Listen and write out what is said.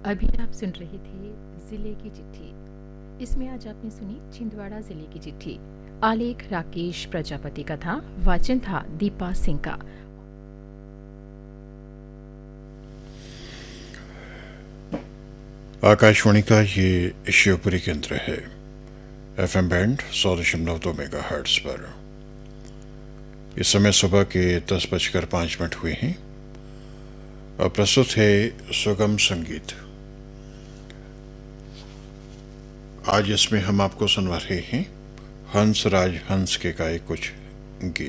अभी आप सुन रहे थे जिले की चिट्ठी। इसमें आज आपने सुनी छिंदवाड़ा जिले की चिट्ठी। आलेख राकेश प्रजापति का था। वाचन था दीपा सिंह का। आकाशवाणी का ये शिवपुरी केंद्र है। एफएम बैंड 100.2 मेगा हर्ट्स पर। इस समय सुबह के 10:05 हुए हैं और प्रस्तुत है सुगम संगीत। आज इसमें हम आपको सुनवा रहे हैं हंस राज हंस के गाए कुछ गीत।